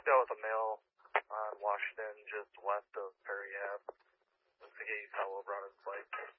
out with a male on Washington, just west of Perry Ave. Looks like he's fell over on his bike.